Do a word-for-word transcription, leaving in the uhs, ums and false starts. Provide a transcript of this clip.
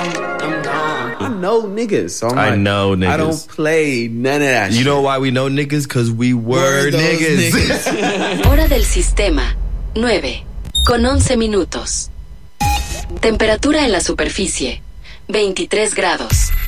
I'm gone. I know niggas. So I'm I like, know niggas. I don't play none of that You shit. know why we know niggas? Because we were, Were those niggas. niggas. Hora del sistema, nueve, con once minutos. Temperatura en la superficie, veintitrés grados.